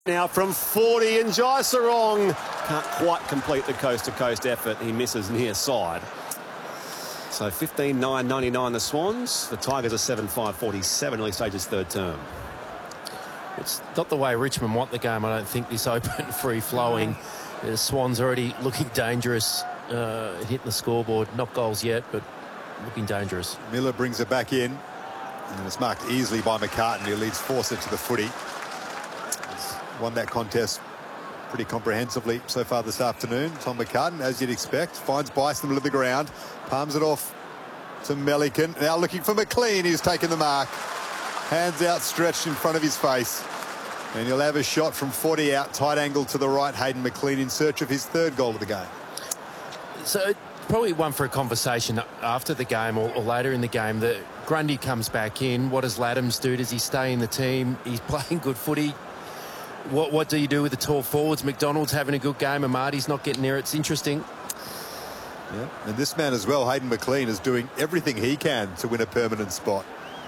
Now from 40, and Jai Sarong can't quite complete the coast-to-coast effort. He misses near side. So 15-9-99 the Swans. The Tigers are 7-5-47, early stages third term. It's not the way Richmond want the game, I don't think, this open, free-flowing. The Swans already looking dangerous, hitting the scoreboard. Not goals yet, but looking dangerous. Miller brings it back in, and it's marked easily by McCartan, who leads Fawcett to the footy. Won that contest pretty comprehensively so far this afternoon. Tom McCartan, as you'd expect, finds Bison in the middle of the ground, palms it off to Melican. Now looking for McLean, who's taken the mark. Hands outstretched in front of his face. And he'll have a shot from 40 out, tight angle to the right. Hayden McLean in search of his third goal of the game. So probably one for a conversation after the game or later in the game. That Grundy comes back in. What does Laddams do? Does he stay in the team? He's playing good footy. What do you do with the tall forwards? McDonald's having a good game and Marty's not getting there. It's interesting. Yeah, and this man as well, Hayden McLean, is doing everything he can to win a permanent spot.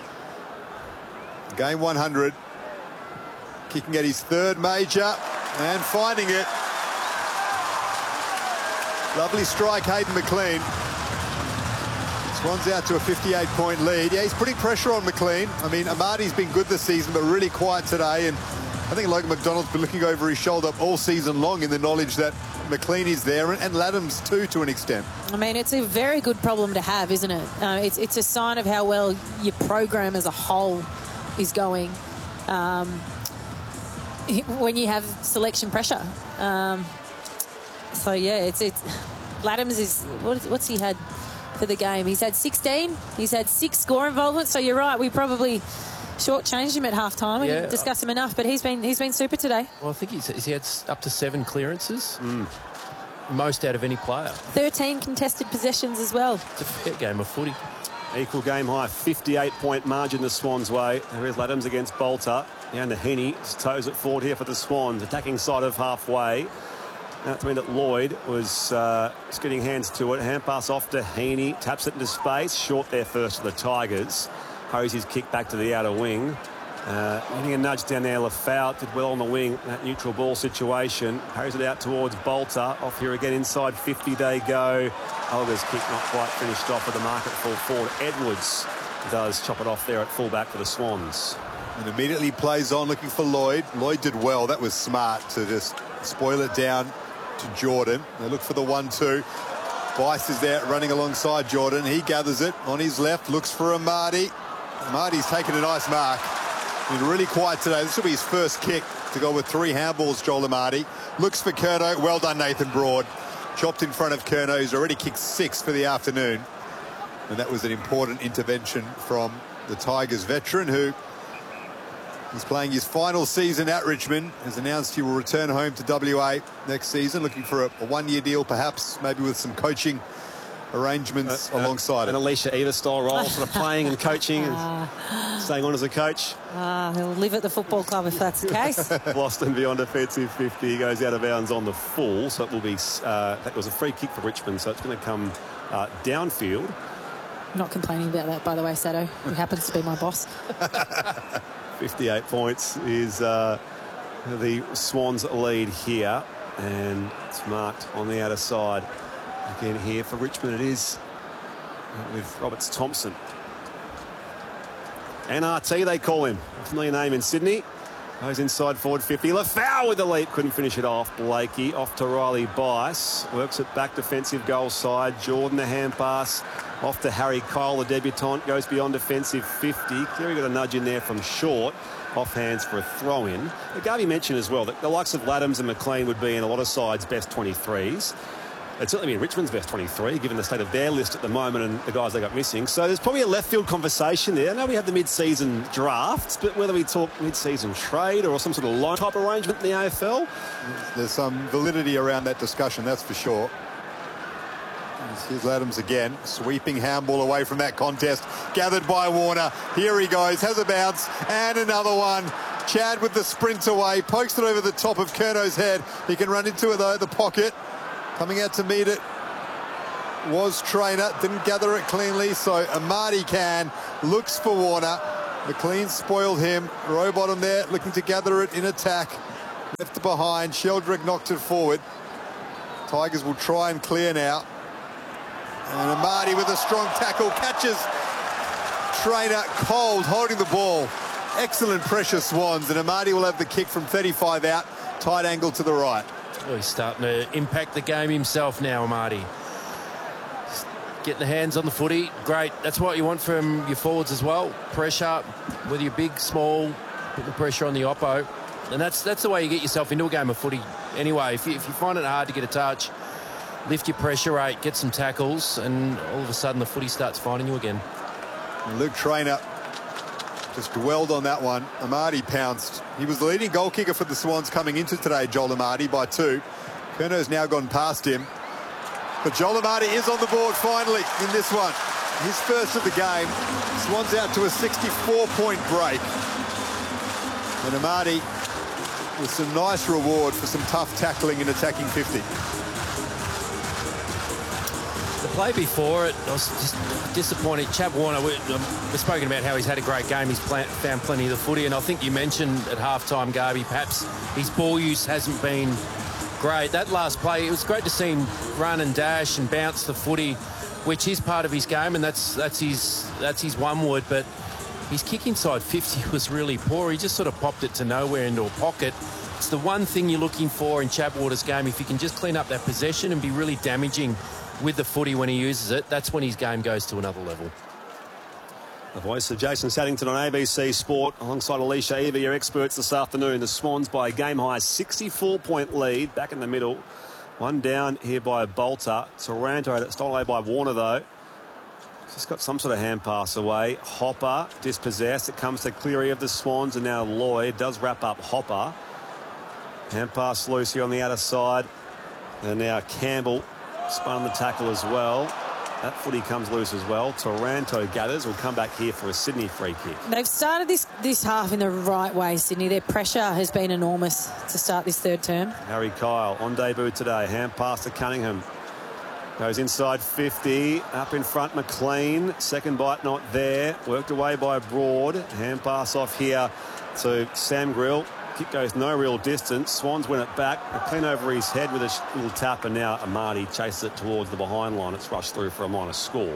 Game 100. Kicking at his third major and finding it. Lovely strike, Hayden McLean. Swans out to a 58-point lead. Yeah, he's putting pressure on McLean. I mean, Amati's been good this season, but really quiet today. And I think Logan McDonald's been looking over his shoulder all season long in the knowledge that McLean is there, and Laddams too, to an extent. I mean, it's a very good problem to have, isn't it? It's a sign of how well your program as a whole is going when you have selection pressure. So yeah, it's Laddams is what's he had for the game? He's had 16. He's had 6 score involvements. So you're right. We probably shortchanged him at halftime. We didn't discuss him enough, but he's been super today. Well, I think he had up to 7 clearances. Most out of any player. 13 contested possessions as well. It's a fair game of footy. Equal game high, 58-point margin the Swans' way. There is Laddams against Bolter. Down to Heaney. His toes at forward here for the Swans. Attacking side of halfway. That meant that Lloyd was just getting hands to it. Hand pass off to Heaney. Taps it into space. Short there first for the Tigers. Hurries his kick back to the outer wing. Getting a nudge down there. Lafau did well on the wing. That neutral ball situation. Hurries it out towards Bolter. Off here again inside 50-day go. Olga's kick not quite finished off with the mark at full forward. Edwards does chop it off there at fullback for the Swans. And immediately plays on looking for Lloyd. Lloyd did well. That was smart to just spoil it down to Jordan. They look for the 1-2. Bice is there running alongside Jordan. He gathers it on his left. Looks for Amati. Amati's taken a nice mark. He's really quiet today. This will be his first kick to go with 3 handballs, Joel Amati. Looks for Curnow. Well done, Nathan Broad. Chopped in front of Curnow, who's already kicked 6 for the afternoon. And that was an important intervention from the Tigers veteran, who is playing his final season at Richmond. Has announced he will return home to WA next season, looking for a 1-year deal, perhaps, maybe with some coaching arrangements alongside an it. Alicia Eva style role, sort of playing and coaching and staying on as a coach. He'll live at the football club if that's the case. Boston beyond defensive 50. He goes out of bounds on the full, so it will be that was a free kick for Richmond, so it's going to come downfield. Not complaining about that, by the way, Sato, who happens to be my boss. 58 points is the Swans lead here, and it's marked on the outer side. Again here for Richmond it is with Roberts Thompson. NRT they call him. A familiar name in Sydney. Goes inside forward 50. Lafau with the leap. Couldn't finish it off. Blakey off to Riley Bice. Works it back defensive goal side. Jordan the hand pass off to Harry Kyle, the debutant. Goes beyond defensive 50. Cleary got a nudge in there from short. Off hands for a throw-in. Garvey mentioned as well that the likes of Laddams and McLean would be in a lot of sides' best 23s. It'd certainly be Richmond's best 23, given the state of their list at the moment and the guys they got missing. So there's probably a left field conversation there. I know we have the mid-season drafts, but whether we talk mid-season trade or some sort of loan type arrangement in the AFL, there's some validity around that discussion, that's for sure. Here's Laddams again, sweeping handball away from that contest, gathered by Warner. Here he goes, has a bounce, and another one. Chad with the sprint away, pokes it over the top of Curnow's head. He can run into it though, the pocket. Coming out to meet it was Trainer, didn't gather it cleanly, so Amati can, looks for Warner. McLean spoiled him, Rowbottom there, looking to gather it in attack. Left behind. Sheldrick knocked it forward. Tigers will try and clear now. And Amati with a strong tackle. Catches Trainer cold, holding the ball. Excellent pressure, Swans. And Amati will have the kick from 35 out. Tight angle to the right. Well, he's starting to impact the game himself now, Amati. Getting the hands on the footy, great. That's what you want from your forwards as well. Pressure, whether you're big, small, put the pressure on the oppo. And that's the way you get yourself into a game of footy. Anyway, if you find it hard to get a touch, lift your pressure rate, get some tackles, and all of a sudden the footy starts finding you again. And Luke Trainer just dwelled on that one. Amati pounced. He was the leading goal kicker for the Swans coming into today, Joel Amati, by 2. Curno's now gone past him. But Joel Amati is on the board finally in this one. His first of the game. Swans out to a 64-point break. And Amati with some nice reward for some tough tackling and attacking 50. The play before it, I was just disappointed. Chad Warner, we've spoken about how he's had a great game. He's found plenty of the footy. And I think you mentioned at halftime, Garby, perhaps his ball use hasn't been great. That last play, it was great to see him run and dash and bounce the footy, which is part of his game, and that's his one word. But his kick inside 50 was really poor. He just sort of popped it to nowhere into a pocket. It's the one thing you're looking for in Chatwater's game. If he can just clean up that possession and be really damaging with the footy when he uses it, that's when his game goes to another level. The voice of Jason Saddington on ABC Sport alongside Alicia Eva, your experts this afternoon. The Swans by a game-high 64-point lead back in the middle. One down here by Bolter. Taranto that's stolen away by Warner, though. Just got some sort of hand pass away. Hopper dispossessed. It comes to Cleary of the Swans, and now Lloyd does wrap up Hopper. Hand pass loose here on the outer side. And now Campbell spun the tackle as well. That footy comes loose as well. Taranto gathers. Will come back here for a Sydney free kick. They've started this half in the right way, Sydney. Their pressure has been enormous to start this third term. Harry Kyle on debut today. Hand pass to Cunningham. Goes inside 50. Up in front, McLean. Second bite not there. Worked away by Broad. Hand pass off here to Sam Grill. Kick goes no real distance. Swans win it back. McLean over his head with a little tap, and now Amati chases it towards the behind line. It's rushed through for a minor score.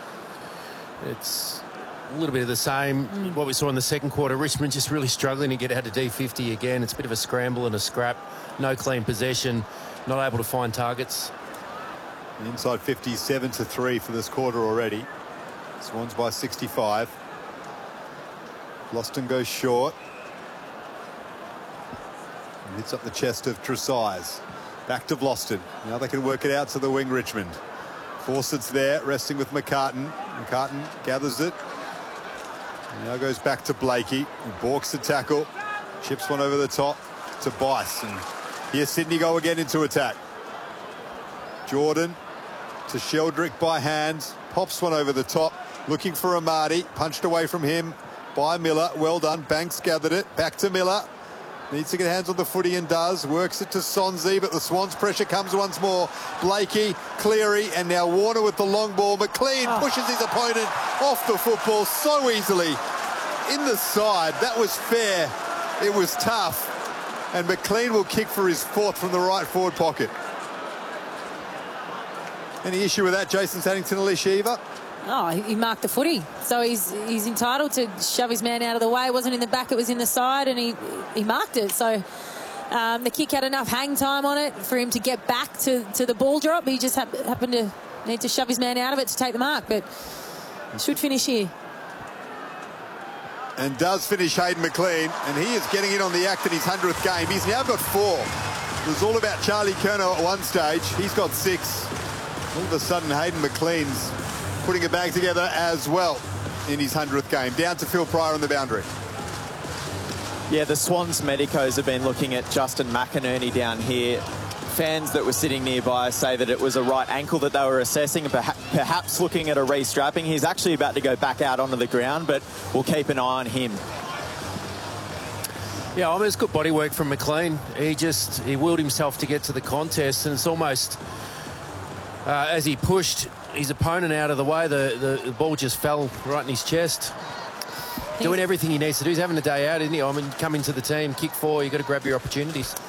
It's a little bit of the same what we saw in the second quarter. Richmond just really struggling to get out of D50 again. It's a bit of a scramble and a scrap. No clean possession. Not able to find targets. Inside 50, 7-3 for this quarter already. Swans by 65. Loston goes short. Hits up the chest of Tresize. Back to Vlosten. Now they can work it out to the wing, Richmond. Fawcett's there, resting with McCartan. McCartan gathers it. Now goes back to Blakey. He balks the tackle. Chips one over the top to Bice. And here's Sydney go again into attack. Jordan to Sheldrick by hand. Pops one over the top. Looking for Amati. Punched away from him by Miller. Well done. Banks gathered it. Back to Miller. Needs to get hands on the footy and does. Works it to Sonzi, but the Swans' pressure comes once more. Blakey, Cleary, and now Warner with the long ball. McLean pushes his opponent off the football so easily. In the side, that was fair. It was tough. And McLean will kick for his fourth from the right forward pocket. Any issue with that, Jason Saddington, Alicia Eva? Oh, he marked the footy. So he's entitled to shove his man out of the way. It wasn't in the back, it was in the side, and he marked it. So the kick had enough hang time on it for him to get back to the ball drop. He just happened to need to shove his man out of it to take the mark, but should finish here. And does finish Hayden McLean, and he is getting in on the act in his 100th game. He's now got 4. It was all about Charlie Curnow at one stage. He's got 6. All of a sudden, Hayden McLean's putting a bag together as well in his 100th game. Down to Phil Pryor on the boundary. Yeah, the Swans medicos have been looking at Justin McInerney down here. Fans that were sitting nearby say that it was a right ankle that they were assessing, and perhaps looking at a re-strapping. He's actually about to go back out onto the ground, but we'll keep an eye on him. Yeah, I mean, it's good body work from McLean. He willed himself to get to the contest, and it's almost as he pushed his opponent out of the way, the ball just fell right in his chest. Doing everything he needs to do. He's having a day out, isn't he? I mean, come into the team, kick 4, you've got to grab your opportunities.